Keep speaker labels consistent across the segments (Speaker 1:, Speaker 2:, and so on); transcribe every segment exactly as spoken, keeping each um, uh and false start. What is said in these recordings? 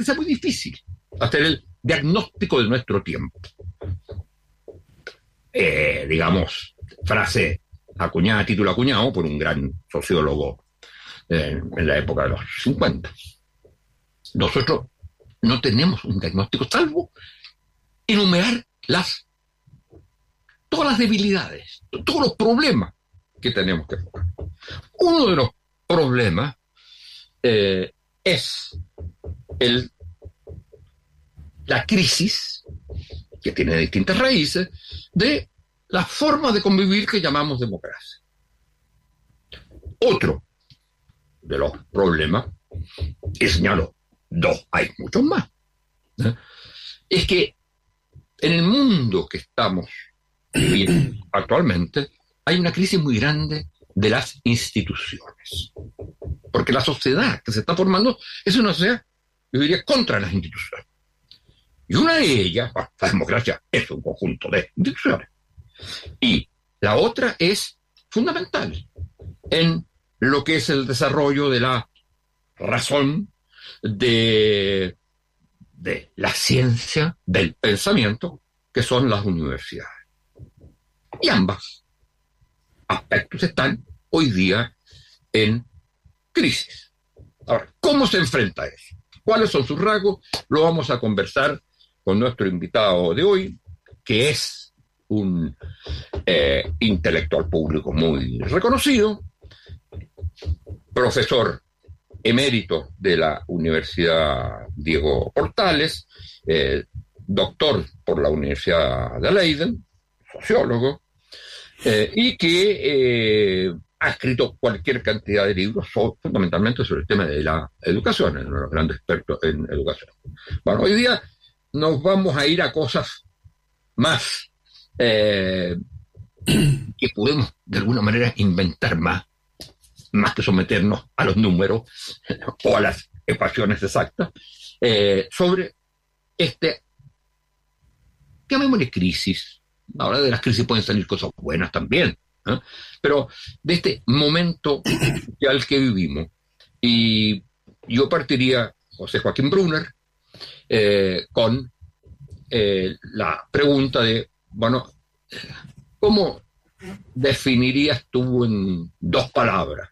Speaker 1: sea muy difícil hacer el diagnóstico de nuestro tiempo. Eh, digamos, frase acuñada, título acuñado por un gran sociólogo eh, en la época de los cincuenta. Nosotros no tenemos un diagnóstico salvo enumerar las todas las debilidades, todos los problemas que tenemos que enfocar. Uno de los problemas eh, es el, la crisis, que tiene distintas raíces, de las formas de convivir que llamamos democracia. Otro de los problemas, y señalo dos, hay muchos más, ¿eh? Es que en el mundo que estamos viviendo actualmente hay una crisis muy grande de las instituciones. Porque la sociedad que se está formando es una sociedad, yo diría, contra las instituciones. Y una de ellas, bueno, la democracia es un conjunto de instituciones. Y la otra es fundamental en lo que es el desarrollo de la razón, de, de la ciencia, del pensamiento, que son las universidades. Y ambas aspectos están hoy día en crisis. Ahora, ¿cómo se enfrenta a eso? ¿Cuáles son sus rasgos? Lo vamos a conversar con nuestro invitado de hoy, que es un eh, intelectual público muy reconocido, profesor emérito de la Universidad Diego Portales, eh, doctor por la Universidad de Leiden, sociólogo, eh, y que eh, ha escrito cualquier cantidad de libros, so, fundamentalmente sobre el tema de la educación, es uno de los grandes expertos en educación. Bueno, hoy día nos vamos a ir a cosas más eh, que podemos de alguna manera inventar más, más que someternos a los números o a las ecuaciones exactas, eh, sobre este, llamémosle crisis. Ahora de las crisis pueden salir cosas buenas también, ¿eh? Pero de este momento al que vivimos. Y yo partiría, José Joaquín Brunner, eh, con eh, la pregunta de, bueno, ¿cómo definirías tú en dos palabras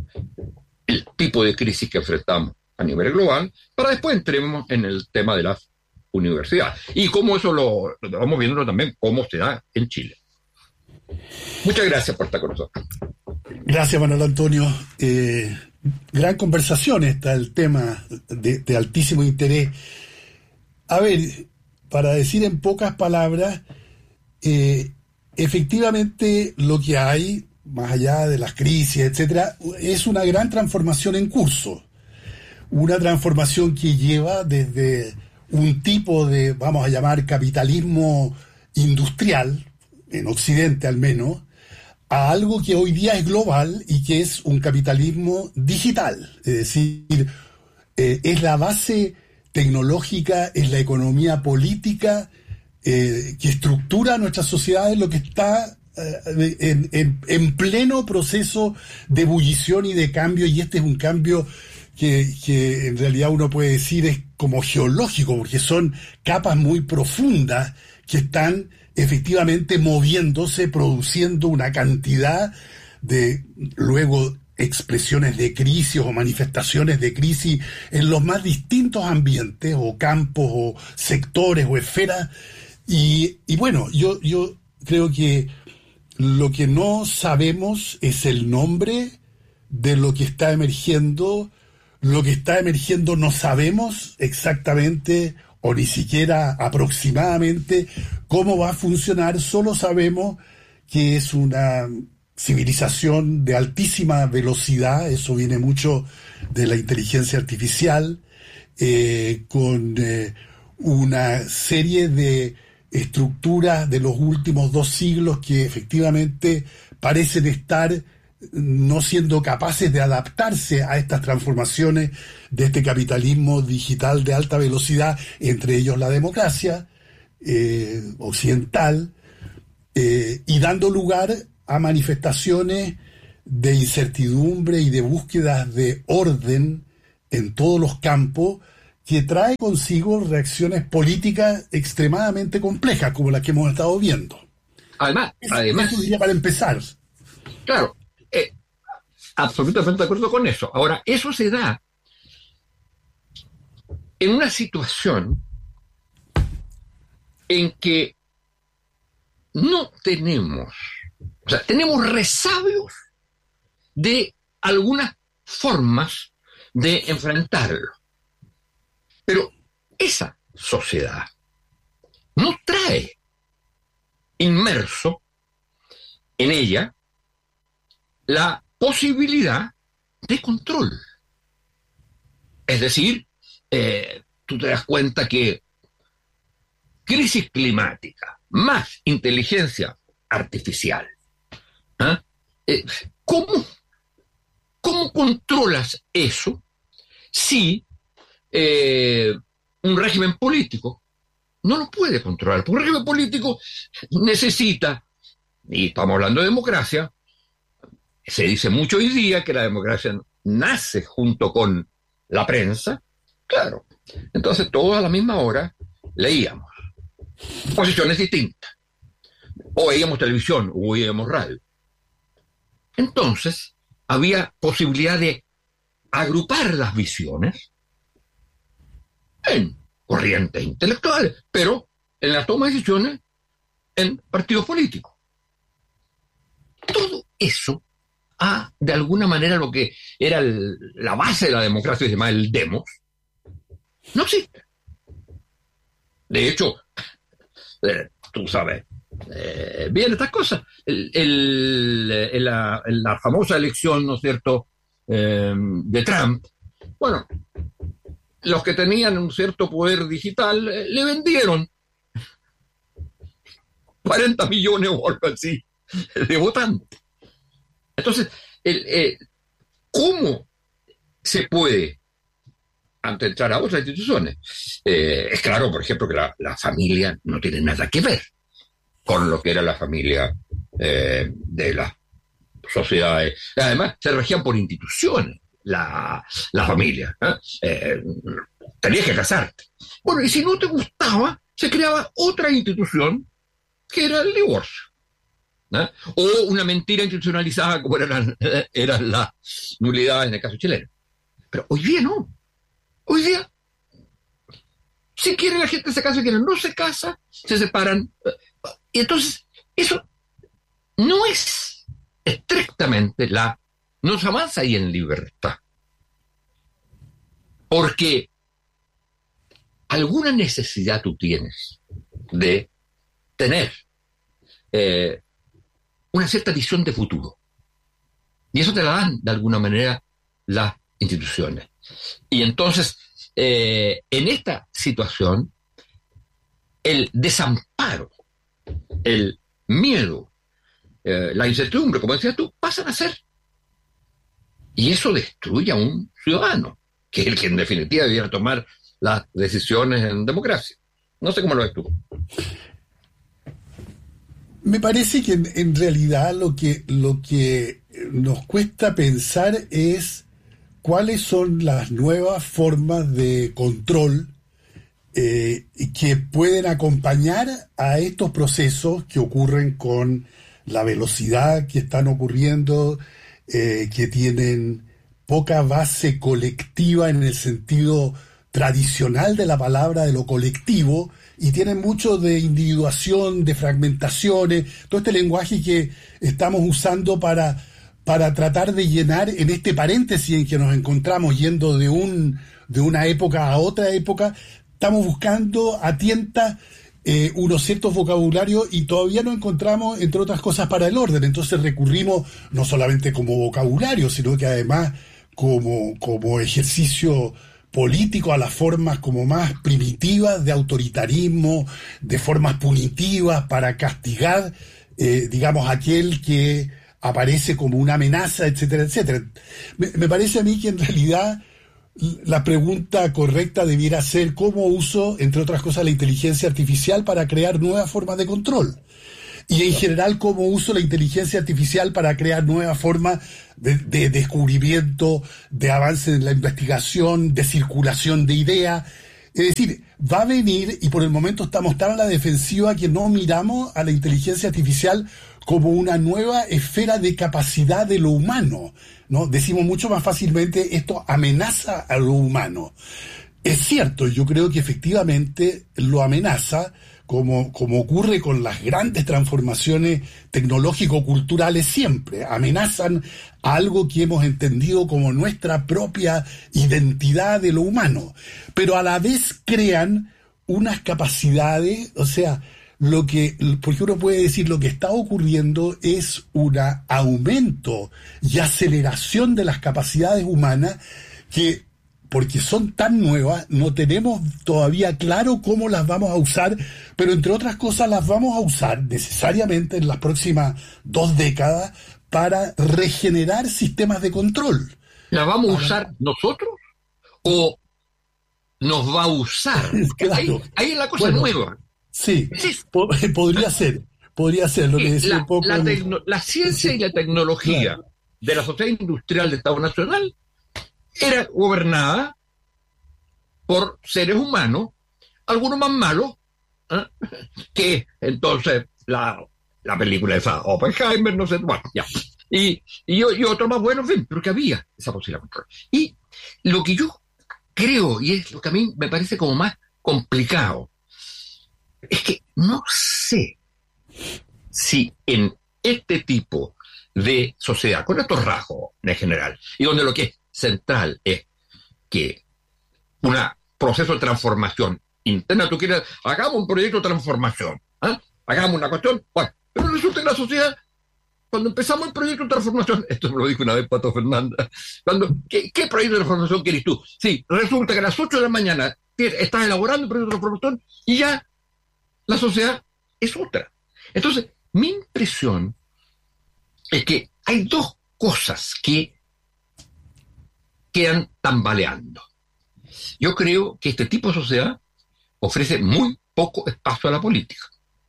Speaker 1: el tipo de crisis que enfrentamos a nivel global, para después entremos en el tema de las universidades y cómo eso lo, lo vamos viendo también cómo se da en Chile? Muchas gracias por estar con nosotros.
Speaker 2: Gracias, Manuel Antonio. Eh, gran conversación está el tema de, de altísimo interés. A ver, para decir en pocas palabras, eh, efectivamente lo que hay, más allá de las crisis, etcétera, es una gran transformación en curso. Una transformación que lleva desde un tipo de, vamos a llamar, capitalismo industrial, en Occidente al menos, a algo que hoy día es global y que es un capitalismo digital. Es decir, eh, es la base tecnológica, es la economía política eh, que estructura nuestras sociedades, lo que está eh, en, en, en pleno proceso de ebullición y de cambio, y este es un cambio que, que en realidad uno puede decir es como geológico, porque son capas muy profundas que están efectivamente moviéndose, produciendo una cantidad de, luego, expresiones de crisis o manifestaciones de crisis en los más distintos ambientes o campos o sectores o esferas. Y, y bueno, yo, yo creo que lo que no sabemos es el nombre de lo que está emergiendo. Lo que está emergiendo no sabemos exactamente o ni siquiera aproximadamente cómo va a funcionar. Solo sabemos que es una civilización de altísima velocidad, eso viene mucho de la inteligencia artificial, eh, con eh, una serie de estructuras de los últimos dos siglos que efectivamente parecen estar no siendo capaces de adaptarse a estas transformaciones de este capitalismo digital de alta velocidad, entre ellos la democracia eh, occidental, eh, y dando lugar a manifestaciones de incertidumbre y de búsquedas de orden en todos los campos que trae consigo reacciones políticas extremadamente complejas, como las que hemos estado viendo.
Speaker 1: Además,
Speaker 2: Eso,
Speaker 1: además
Speaker 2: eso diría para empezar.
Speaker 1: Claro, eh, absolutamente de acuerdo con eso. Ahora, eso se da en una situación en que no tenemos, o sea, tenemos resabios de algunas formas de enfrentarlo. Pero esa sociedad no trae inmerso en ella la posibilidad de control. Es decir, eh, tú te das cuenta que crisis climática más inteligencia artificial, ¿eh? Eh, ¿cómo, ¿Cómo controlas eso si eh, un régimen político no lo puede controlar? Porque un régimen político necesita, y estamos hablando de democracia, se dice mucho hoy día que la democracia nace junto con la prensa, claro. Entonces todos a la misma hora leíamos posiciones distintas, o veíamos televisión, o veíamos radio. Entonces había posibilidad de agrupar las visiones en corrientes intelectuales, pero en la toma de decisiones en partidos políticos. Todo eso a, de alguna manera, lo que era el, la base de la democracia, se llama el demos, no existe. De hecho, eh, tú sabes eh, bien estas cosas. El, el, el, la, la famosa elección, ¿no es cierto?, eh, de Trump, bueno, los que tenían un cierto poder digital eh, le vendieron cuarenta millones o algo así de votantes. Entonces, el, eh, ¿cómo se puede, antes de entrar a otras instituciones? Eh, es claro, por ejemplo, que la, la familia no tiene nada que ver con lo que era la familia eh, de las sociedades. Además, se regían por instituciones la, la familia. ¿eh? Eh, tenías que casarte. Bueno, y si no te gustaba, se creaba otra institución que era el divorcio. ¿Eh? O una mentira institucionalizada como eran, eran las nulidades en el caso chileno. Pero hoy día no. Hoy día, si quiere la gente se casa, si quiere no se casa, se separan. Y entonces, eso no es estrictamente la... No se avanza ahí en libertad. Porque alguna necesidad tú tienes de tener eh, una cierta visión de futuro. Y eso te la dan, de alguna manera, las instituciones. Y entonces, eh, en esta situación, el desamparo, el miedo, eh, la incertidumbre, como decías tú, pasan a ser. Y eso destruye a un ciudadano, que es el que en definitiva debiera tomar las decisiones en democracia. No sé cómo lo ves tú.
Speaker 2: Me parece que en, en realidad lo que, lo que nos cuesta pensar es cuáles son las nuevas formas de control eh, que pueden acompañar a estos procesos que ocurren con la velocidad que están ocurriendo, eh, que tienen poca base colectiva en el sentido tradicional de la palabra, de lo colectivo, y tienen mucho de individuación, de fragmentaciones, todo este lenguaje que estamos usando para, para tratar de llenar en este paréntesis en que nos encontramos yendo de, un, de una época a otra época. Estamos buscando a tientas eh, unos ciertos vocabularios y todavía no encontramos, entre otras cosas, para el orden. Entonces recurrimos no solamente como vocabulario, sino que además como, como ejercicio político a las formas como más primitivas de autoritarismo, de formas punitivas para castigar, eh, digamos, aquel que aparece como una amenaza, etcétera, etcétera. Me, me parece a mí que en realidad la pregunta correcta debiera ser cómo uso, entre otras cosas, la inteligencia artificial para crear nuevas formas de control. Y en general, cómo uso la inteligencia artificial para crear nuevas formas de, de descubrimiento, de avance en la investigación, de circulación de ideas. Es decir, va a venir, y por el momento estamos tan a la defensiva que no miramos a la inteligencia artificial como una nueva esfera de capacidad de lo humano, ¿no? Decimos mucho más fácilmente, esto amenaza a lo humano. Es cierto, yo creo que efectivamente lo amenaza, como, como ocurre con las grandes transformaciones tecnológico-culturales siempre. Amenazan a algo que hemos entendido como nuestra propia identidad de lo humano. Pero a la vez crean unas capacidades, o sea, lo que, porque uno puede decir lo que está ocurriendo es un aumento y aceleración de las capacidades humanas que, porque son tan nuevas, no tenemos todavía claro cómo las vamos a usar, pero entre otras cosas las vamos a usar necesariamente en las próximas dos décadas para regenerar sistemas de control.
Speaker 1: ¿Las vamos a usar nosotros o nos va a usar?
Speaker 2: Claro.
Speaker 1: Ahí, ahí es la cosa
Speaker 2: Bueno,
Speaker 1: nueva.
Speaker 2: Sí, po- podría ser, podría ser lo que decía
Speaker 1: La,
Speaker 2: un poco.
Speaker 1: la,
Speaker 2: el-
Speaker 1: tecno- la ciencia y la tecnología
Speaker 2: Claro.
Speaker 1: de la sociedad industrial de Estado Nacional era gobernada por seres humanos, algunos más malos, ¿eh? que entonces la, la película esa, Oppenheimer, no sé, bueno, ya. Y, y, y otro más bueno, en fin, pero que había esa posibilidad de control. Y lo que yo creo, y es lo que a mí me parece como más complicado, es que no sé si en este tipo de sociedad, con estos rasgos en general, y donde lo que es central es que un proceso de transformación interna, tú quieres, hagamos un proyecto de transformación, ¿eh? Hagamos una cuestión, bueno, pero resulta que la sociedad, cuando empezamos el proyecto de transformación, esto me lo dijo una vez Pato Fernández, cuando, ¿qué, qué proyecto de transformación quieres tú? Sí, resulta que a las ocho de la mañana estás elaborando el proyecto de transformación y ya la sociedad es otra. Entonces, mi impresión es que hay dos cosas que quedan tambaleando. Yo creo que este tipo de sociedad ofrece muy poco espacio a la política.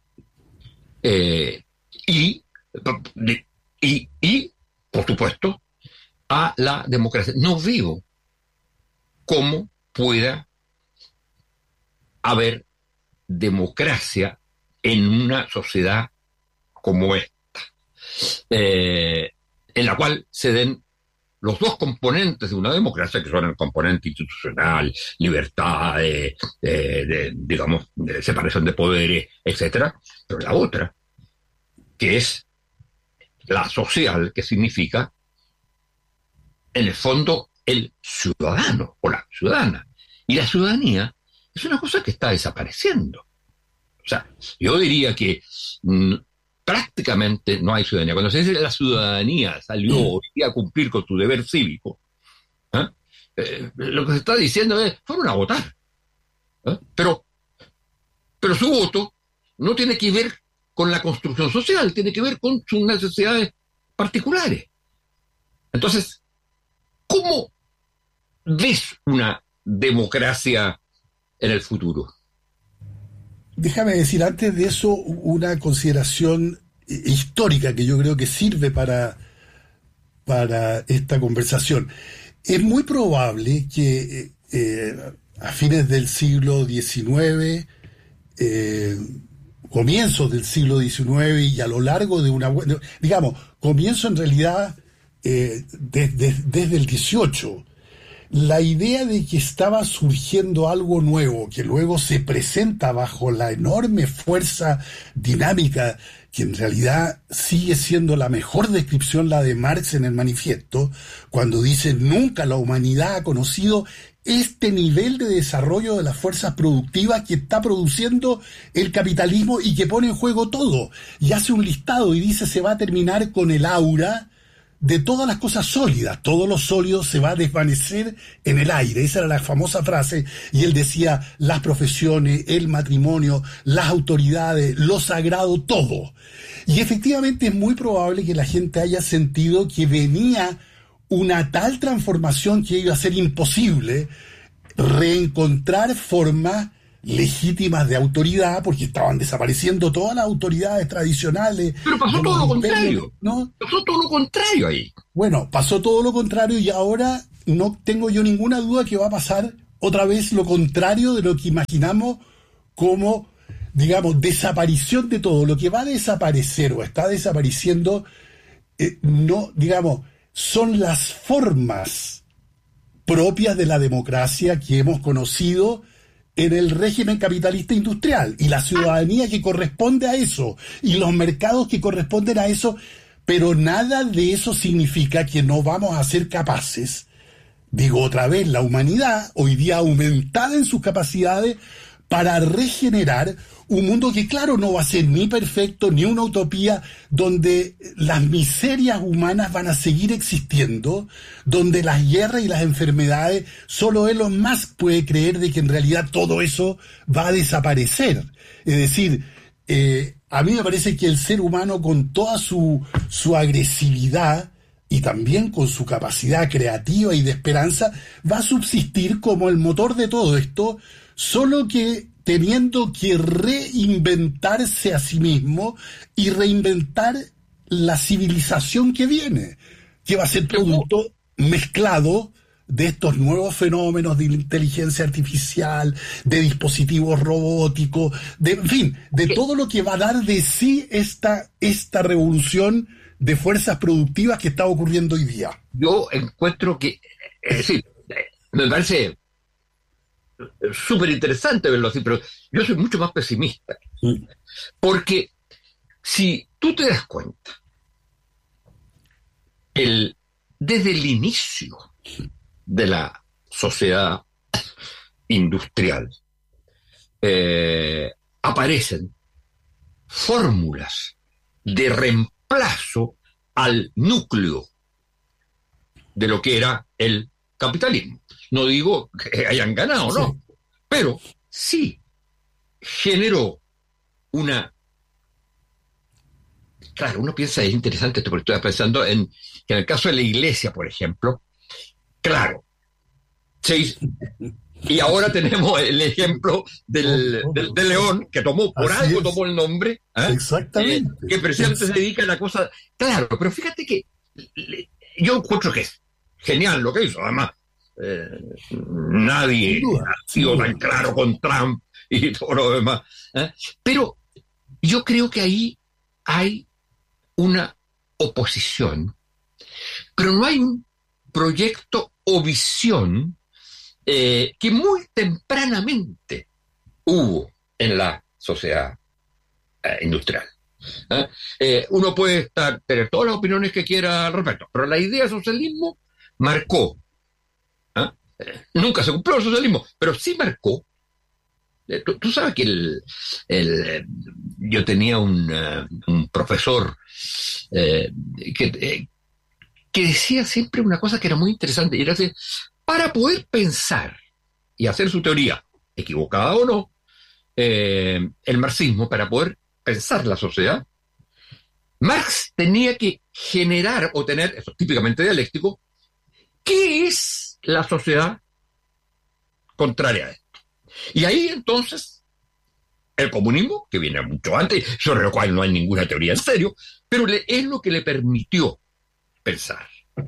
Speaker 1: Eh, y, y, y, por supuesto, a la democracia. No veo cómo pueda haber democracia en una sociedad como esta, eh, en la cual se den los dos componentes de una democracia, que son el componente institucional, libertad, de, de, de, digamos, de separación de poderes, etcétera, pero la otra, que es la social, que significa, en el fondo, el ciudadano o la ciudadana. Y la ciudadanía es una cosa que está desapareciendo. O sea, yo diría que mmm, prácticamente no hay ciudadanía. Cuando se dice la ciudadanía salió hoy día a cumplir con su deber cívico, ¿eh? Eh, lo que se está diciendo es, fueron a votar. ¿Eh? Pero, pero su voto no tiene que ver con la construcción social, tiene que ver con sus necesidades particulares. Entonces, ¿cómo ves una democracia en el futuro?
Speaker 2: Déjame decir antes de eso una consideración histórica que yo creo que sirve para, para esta conversación. Es muy probable que eh, a fines del siglo diecinueve, eh, comienzos del siglo diecinueve y a lo largo de una... digamos, comienzo en realidad eh, de, de, desde el dieciocho, la idea de que estaba surgiendo algo nuevo, que luego se presenta bajo la enorme fuerza dinámica, que en realidad sigue siendo la mejor descripción la de Marx en el Manifiesto, cuando dice nunca la humanidad ha conocido este nivel de desarrollo de las fuerzas productivas que está produciendo el capitalismo y que pone en juego todo. Y hace un listado y dice se va a terminar con el aura de todas las cosas sólidas, todo lo sólido se va a desvanecer en el aire. Esa era la famosa frase, y él decía las profesiones, el matrimonio, las autoridades, lo sagrado, todo. Y efectivamente es muy probable que la gente haya sentido que venía una tal transformación que iba a ser imposible reencontrar formas legítimas de autoridad, porque estaban desapareciendo todas las autoridades tradicionales.
Speaker 1: Pero pasó todo lo contrario, ¿no? Pasó todo lo contrario ahí.
Speaker 2: Bueno, pasó todo lo contrario y ahora no tengo yo ninguna duda que va a pasar otra vez lo contrario de lo que imaginamos como, digamos, desaparición de todo. Lo que va a desaparecer o está desapareciendo, eh, no, digamos, son las formas propias de la democracia que hemos conocido en el régimen capitalista industrial y la ciudadanía que corresponde a eso y los mercados que corresponden a eso, pero nada de eso significa que no vamos a ser capaces, digo otra vez, la humanidad hoy día aumentada en sus capacidades para regenerar un mundo que claro no va a ser ni perfecto ni una utopía, donde las miserias humanas van a seguir existiendo, donde las guerras y las enfermedades, solo Elon Musk puede creer de que en realidad todo eso va a desaparecer. Es decir, eh, a mí me parece que el ser humano con toda su, su agresividad y también con su capacidad creativa y de esperanza va a subsistir como el motor de todo esto, solo que teniendo que reinventarse a sí mismo y reinventar la civilización que viene, que va a ser producto mezclado de estos nuevos fenómenos de inteligencia artificial, de dispositivos robóticos, de, en fin, de todo lo que va a dar de sí esta, esta revolución de fuerzas productivas que está ocurriendo hoy día.
Speaker 1: Yo encuentro que, es decir, me parece súper interesante verlo así, pero yo soy mucho más pesimista. Sí. Porque si tú te das cuenta, el, desde el inicio de la sociedad industrial eh, aparecen fórmulas de reemplazo al núcleo de lo que era el capitalismo. No digo que hayan ganado, no, sí, pero sí generó una... Claro, uno piensa, es interesante esto, porque estoy pensando en que en el caso de la iglesia, por ejemplo, claro, sí, y ahora tenemos el ejemplo del, del, del León, que tomó, por Así algo es. tomó el nombre, ¿eh?
Speaker 2: Exactamente.
Speaker 1: Eh, que precisamente se dedica a la cosa... Claro, pero fíjate que yo encuentro que es genial lo que hizo, además. Eh, nadie duda, ha sido tan claro con Trump y todo lo demás, ¿eh? Pero yo creo que ahí hay una oposición, pero no hay un proyecto o visión eh, que muy tempranamente hubo en la sociedad eh, industrial. ¿eh? Eh, uno puede estar, tener todas las opiniones que quiera al respecto, pero la idea del socialismo marcó. ¿Ah? Eh, nunca se cumplió el socialismo, pero sí marcó. Eh, tú, tú sabes que el, el, yo tenía un, uh, un profesor eh, que, eh, que decía siempre una cosa que era muy interesante, y era que para poder pensar y hacer su teoría, equivocada o no, eh, el marxismo, para poder pensar la sociedad, Marx tenía que generar o tener, eso es típicamente dialéctico, ¿qué es la sociedad contraria a esto? Y ahí entonces el comunismo, que viene mucho antes, sobre lo cual no hay ninguna teoría en serio, pero le, es lo que le permitió pensar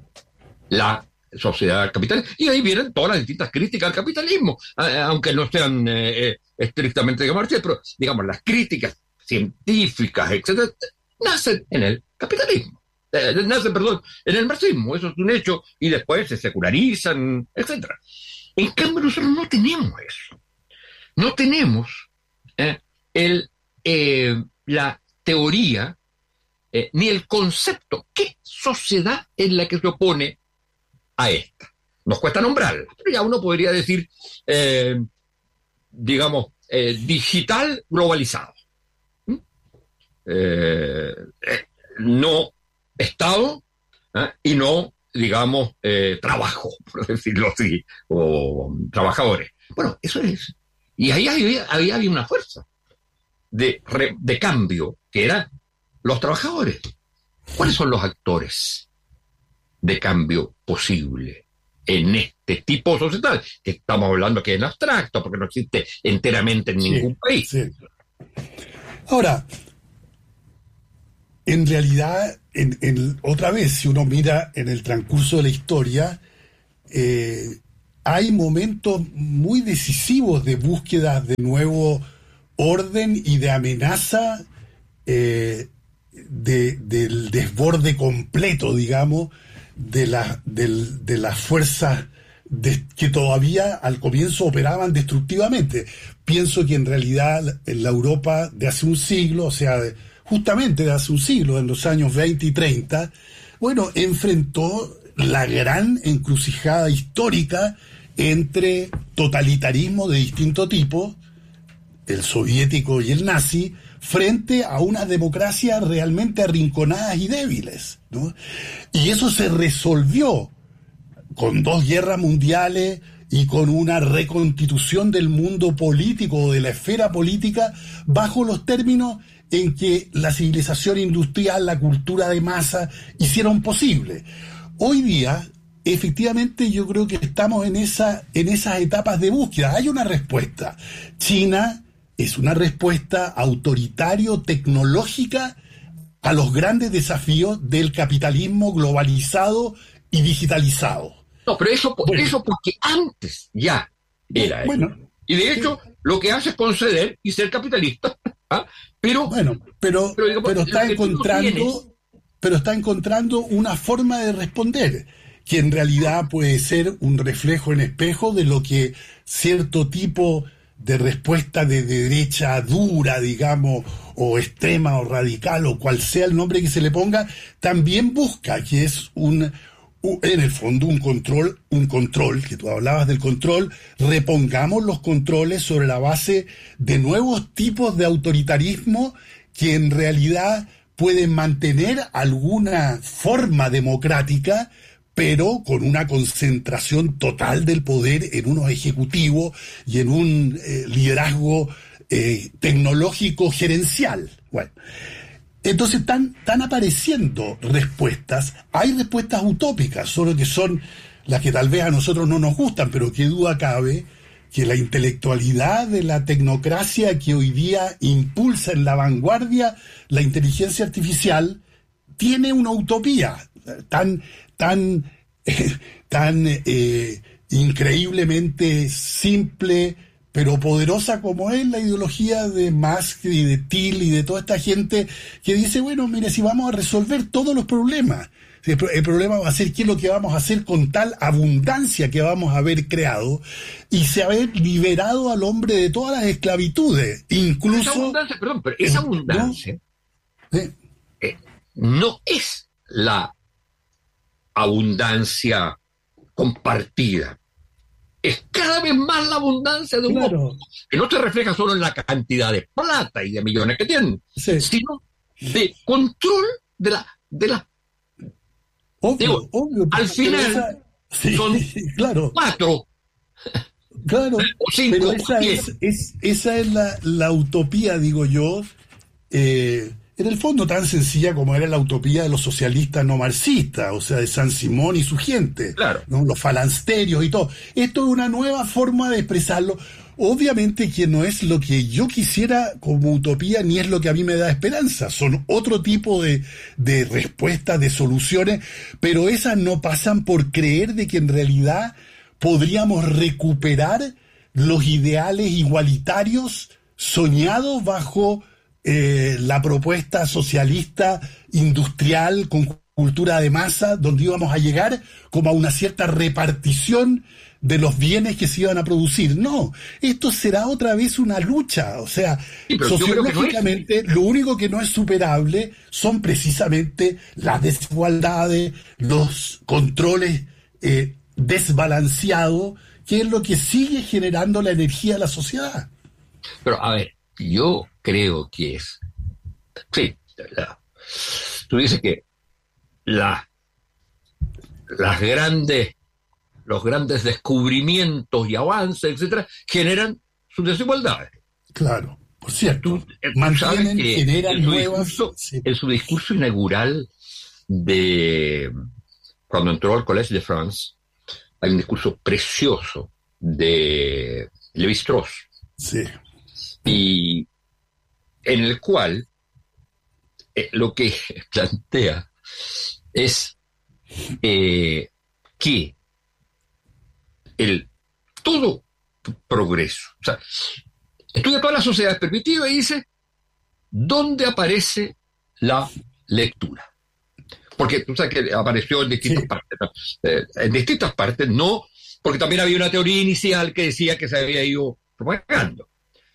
Speaker 1: la sociedad capital, y ahí vienen todas las distintas críticas al capitalismo, aunque no sean eh, estrictamente de marxistas, pero digamos las críticas científicas, etcétera, nacen en el capitalismo. Eh, nacen, perdón, en el marxismo, eso es un hecho, y después se secularizan, etcétera. En cambio, nosotros no tenemos eso. No tenemos eh, el, eh, la teoría eh, ni el concepto. ¿Qué sociedad es la que se opone a esta? Nos cuesta nombrarla, pero ya uno podría decir, eh, digamos, eh, digital globalizado. ¿Mm? Eh, eh, no Estado ¿eh? y no, digamos, eh, trabajo, por decirlo así, o trabajadores. Bueno, eso es. Y ahí había, ahí había una fuerza de, de cambio, que eran los trabajadores. ¿Cuáles son los actores de cambio posible? en este tipo societal, que estamos hablando que es en abstracto, porque no existe enteramente en ningún
Speaker 2: sí,
Speaker 1: país.
Speaker 2: Sí. Ahora, en realidad, en, en, otra vez, si uno mira en el transcurso de la historia, eh, hay momentos muy decisivos de búsqueda de nuevo orden y de amenaza eh, de, del desborde completo, digamos, de, la, del, de las fuerzas de, que todavía al comienzo operaban destructivamente. Pienso que en realidad en la Europa de hace un siglo, o sea, de, justamente de hace un siglo, en los años veinte y treinta, bueno, enfrentó la gran encrucijada histórica entre totalitarismo de distinto tipo, el soviético y el nazi, frente a unas democracias realmente arrinconadas y débiles, ¿no? Y eso se resolvió con dos guerras mundiales y con una reconstitución del mundo político, de la esfera política, bajo los términos en que la civilización industrial, la cultura de masa, hicieron posible. Hoy día, efectivamente, yo creo que estamos en, esa, en esas etapas de búsqueda. Hay una respuesta. China es una respuesta autoritario-tecnológica a los grandes desafíos del capitalismo globalizado y digitalizado.
Speaker 1: No, pero eso,
Speaker 2: Bueno.
Speaker 1: eso porque antes ya era
Speaker 2: Bueno,
Speaker 1: eso. Y de hecho,
Speaker 2: sí.
Speaker 1: lo que hace es conceder y ser capitalista. ¿Ah? Pero,
Speaker 2: Bueno, pero,
Speaker 1: pero, digamos,
Speaker 2: pero está
Speaker 1: lo que tú no
Speaker 2: encontrando,
Speaker 1: tienes-
Speaker 2: pero está encontrando una forma de responder que en realidad puede ser un reflejo en espejo de lo que cierto tipo de respuesta de derecha dura, digamos, o extrema o radical, o cual sea el nombre que se le ponga, también busca, que es un, un- en el fondo un control, un control, que tú hablabas del control, repongamos los controles sobre la base de nuevos tipos de autoritarismo que en realidad pueden mantener alguna forma democrática, pero con una concentración total del poder en unos ejecutivos y en un eh, liderazgo eh, tecnológico gerencial. Bueno, entonces están, están apareciendo respuestas. Hay respuestas utópicas, solo que son las que tal vez a nosotros no nos gustan, pero qué duda cabe que la intelectualidad de la tecnocracia que hoy día impulsa en la vanguardia la inteligencia artificial tiene una utopía tan, tan, eh, tan eh, increíblemente simple, pero poderosa como es la ideología de Musk y de Thiel y de toda esta gente que dice, bueno, mire, si vamos a resolver todos los problemas, el, pro- el problema va a ser qué es lo que vamos a hacer con tal abundancia que vamos a haber creado y se haber liberado al hombre de todas las esclavitudes,
Speaker 1: Esa
Speaker 2: incluso...
Speaker 1: abundancia, perdón, pero esa
Speaker 2: ¿no?
Speaker 1: abundancia
Speaker 2: ¿Eh?
Speaker 1: eh, no es la abundancia compartida. Es cada vez más la abundancia de unos
Speaker 2: Claro.
Speaker 1: pocos, que no se refleja solo en la cantidad de plata y de millones que tienen,
Speaker 2: Sí.
Speaker 1: sino de control de la, de la
Speaker 2: Obvio,
Speaker 1: Digo,
Speaker 2: obvio.
Speaker 1: al
Speaker 2: pero
Speaker 1: final
Speaker 2: esa- sí,
Speaker 1: son
Speaker 2: claro,
Speaker 1: cuatro
Speaker 2: claro.
Speaker 1: o cinco
Speaker 2: Pero
Speaker 1: o
Speaker 2: esa
Speaker 1: diez.
Speaker 2: es, es- esa es la, la utopía, digo yo, eh, en el fondo tan sencilla como era la utopía de los socialistas no marxistas, o sea, de San Simón y su gente,
Speaker 1: Claro.
Speaker 2: ¿no? Los falansterios y todo. Esto es una nueva forma de expresarlo. Obviamente que no es lo que yo quisiera como utopía, ni es lo que a mí me da esperanza. Son otro tipo de, de respuestas, de soluciones, pero esas no pasan por creer de que en realidad podríamos recuperar los ideales igualitarios soñados bajo eh, la propuesta socialista industrial con cultura de masa, donde íbamos a llegar como a una cierta repartición de los bienes que se iban a producir. No, esto será otra vez una lucha, o sea,
Speaker 1: Sí, pero yo creo que no es.
Speaker 2: sociológicamente lo único que no es superable son precisamente las desigualdades, los controles eh, desbalanceados, que es lo que sigue generando la energía de la sociedad.
Speaker 1: Pero a ver, yo creo que es. Sí, la- tú dices que la, las grandes, los grandes descubrimientos y avances, etcétera, generan sus desigualdades.
Speaker 2: Claro, por cierto,
Speaker 1: Tú, eh, tú sabes
Speaker 2: mantienen,
Speaker 1: que
Speaker 2: generan
Speaker 1: en su,
Speaker 2: nuevas...
Speaker 1: discurso,
Speaker 2: sí.
Speaker 1: en su discurso inaugural de cuando entró al Collège de France, hay un discurso precioso de Lévi-Strauss,
Speaker 2: sí,
Speaker 1: y en el cual eh, lo que plantea es eh, que el todo progreso, o sea, estudia todas las sociedades permitidas y dice dónde aparece la lectura. Porque tú sabes que apareció en distintas
Speaker 2: sí.
Speaker 1: partes, ¿no? Eh, en distintas partes, no, porque también había una teoría inicial que decía que se había ido propagando.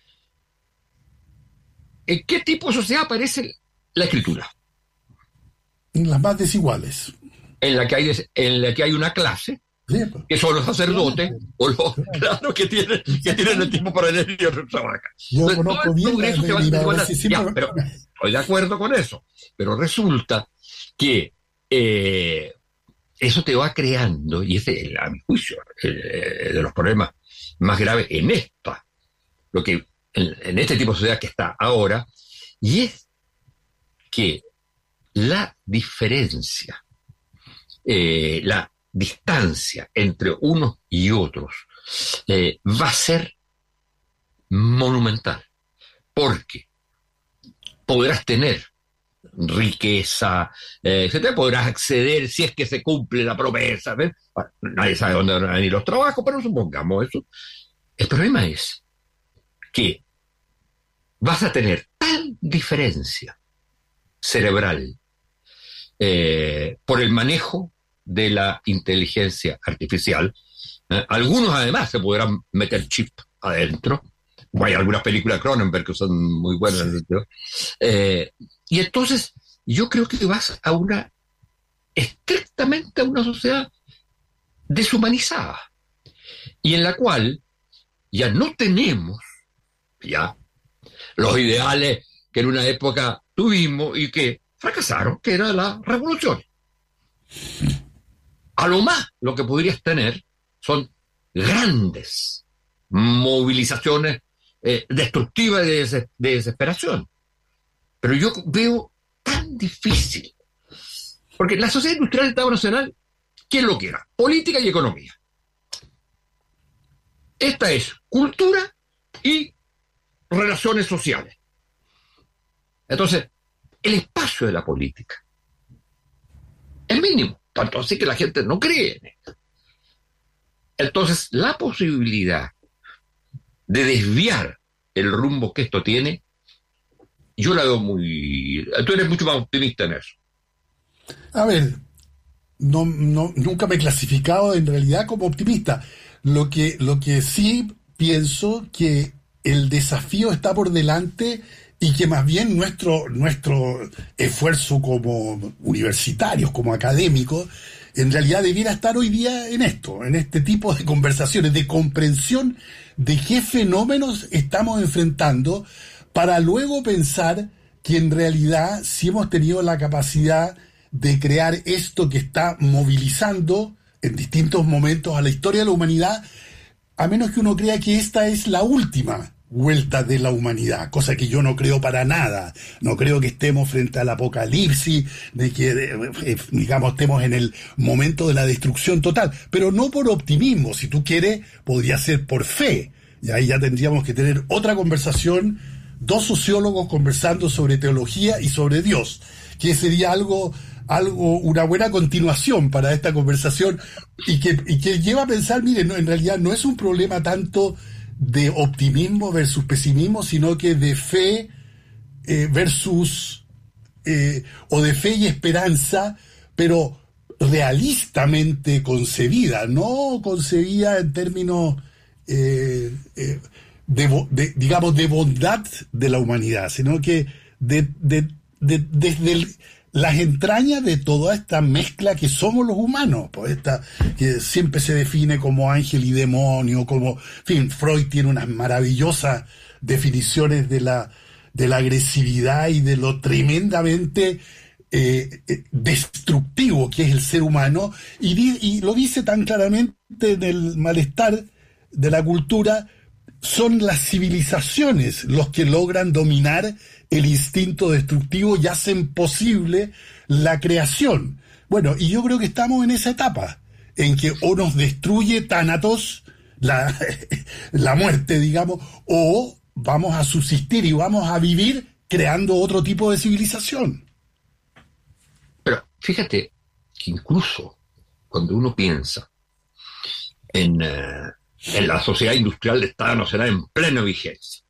Speaker 1: ¿En qué tipo de sociedad aparece la escritura?
Speaker 2: Las más desiguales.
Speaker 1: En la que hay, des- en la que hay una clase,
Speaker 2: Sí, pues.
Speaker 1: que son los sacerdotes,
Speaker 2: Claro,
Speaker 1: o los,
Speaker 2: claro.
Speaker 1: claro, que tienen, que tienen el tiempo para leer y otros trabajan.
Speaker 2: Yo
Speaker 1: Entonces, todo
Speaker 2: conozco
Speaker 1: el
Speaker 2: bien la,
Speaker 1: progreso se va a
Speaker 2: la, la,
Speaker 1: desigualar.
Speaker 2: sí, sí,
Speaker 1: Ya,
Speaker 2: pero-
Speaker 1: pero estoy de acuerdo con eso. Pero resulta que eh, eso te va creando, y ese es, a mi juicio, eh, de los problemas más graves en esta, lo que en, en este tipo de sociedad que está ahora, y es que la diferencia, eh, la distancia entre unos y otros eh, va a ser monumental, porque podrás tener riqueza, eh, etcétera, podrás acceder si es que se cumple la promesa. ¿Ves? Bueno, nadie sabe dónde van a venir los trabajos, pero supongamos eso. El problema es que vas a tener tal diferencia cerebral eh, por el manejo de la inteligencia artificial. Eh, algunos además se podrán meter chip adentro. Hay algunas películas de Cronenberg que son muy buenas. ¿No? Eh, y entonces yo creo que vas a una estrictamente a una sociedad deshumanizada y en la cual ya no tenemos ya los ideales que en una época tuvimos y que fracasaron, que era la revolución. A lo más lo que podrías tener son grandes movilizaciones eh, destructivas de, des de desesperación. Pero yo veo tan difícil, porque la sociedad industrial del Estado Nacional, ¿quién lo quiera? Política y economía. Esta es cultura y relaciones sociales. Entonces, el espacio de la política es mínimo, tanto así que la gente no cree en esto. Entonces, la posibilidad de desviar el rumbo que esto tiene, yo la veo muy... Tú eres mucho más optimista en eso.
Speaker 2: A ver, no, no, nunca me he clasificado en realidad como optimista. Lo que, lo que sí pienso que el desafío está por delante y que más bien nuestro, nuestro esfuerzo como universitarios, como académicos, en realidad debiera estar hoy día en esto, en este tipo de conversaciones, de comprensión de qué fenómenos estamos enfrentando, para luego pensar que en realidad sí hemos tenido la capacidad de crear esto que está movilizando en distintos momentos a la historia de la humanidad, a menos que uno crea que esta es la última vuelta de la humanidad, cosa que yo no creo para nada. No creo que estemos frente al apocalipsis, de que, eh, digamos, estemos en el momento de la destrucción total, pero no por optimismo. Si tú quieres, podría ser por fe, y ahí ya tendríamos que tener otra conversación, dos sociólogos conversando sobre teología y sobre Dios, que sería algo, algo, una buena continuación para esta conversación, y que, y que lleva a pensar, miren, no, en realidad no es un problema tanto de optimismo versus pesimismo, sino que de fe eh, versus, eh, o de fe y esperanza, pero realistamente concebida, no concebida en términos, eh, eh, de, de, digamos, de bondad de la humanidad, sino que de, de, de, desde el, las entrañas de toda esta mezcla que somos los humanos, pues esta, que siempre se define como ángel y demonio, como, en fin, Freud tiene unas maravillosas definiciones de la, de la agresividad y de lo tremendamente eh, eh, destructivo que es el ser humano, y, di, y lo dice tan claramente en el malestar de la cultura. Son las civilizaciones los que logran dominar el instinto destructivo y hacen posible la creación. Bueno, y yo creo que estamos en esa etapa, en que o nos destruye Thanatos, la, la muerte, digamos, o vamos a subsistir y vamos a vivir creando otro tipo de civilización.
Speaker 1: Pero fíjate que incluso cuando uno piensa en, eh, en la sociedad industrial de Thanos, será en plena vigencia.